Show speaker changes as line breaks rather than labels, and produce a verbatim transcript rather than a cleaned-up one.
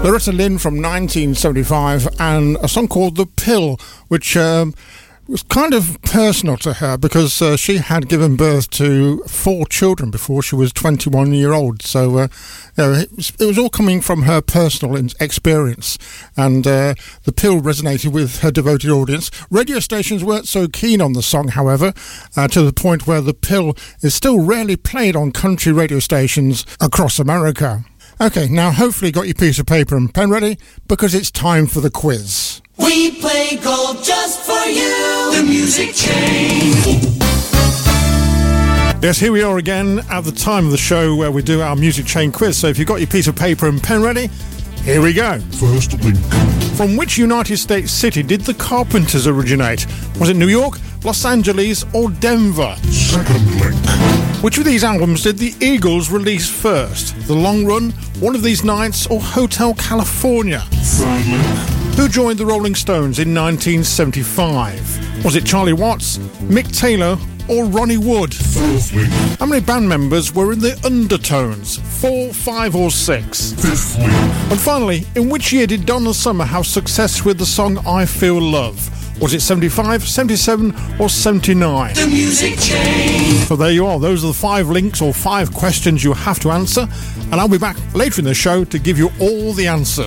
Loretta Lynn from nineteen seventy-five, and a song called The Pill, which um, was kind of personal to her because uh, she had given birth to four children before she was twenty-one year old. So uh, you know, it, was, it was all coming from her personal experience, and uh, The Pill resonated with her devoted audience. Radio stations weren't so keen on the song, however, uh, to the point where The Pill is still rarely played on country radio stations across America. Okay, now hopefully you got your piece of paper and pen ready, because it's time for the quiz.
We play gold just for you, the Music Chain.
Yes, here we are again at the time of the show where we do our Music Chain quiz. So if you've got your piece of paper and pen ready, here we go.
First link.
From which United States city did the Carpenters originate? Was it New York, Los Angeles, or Denver?
Second link.
Which of these albums did the Eagles release first? The Long Run, One of These Nights, or Hotel California?
Third link.
Who joined the Rolling Stones in nineteen seventy-five? Was it Charlie Watts, Mick Taylor, or Ronnie Wood?
Fourth link.
How many band members were in the Undertones? Four, five, or six?
Fifth link.
And finally, in which year did Donna Summer have success with the song I Feel Love? Was it seventy-five, seventy-seven, or seventy-nine?
The Music Chain.
So there you are. Those are the five links or five questions you have to answer. And I'll be back later in the show to give you all the answers.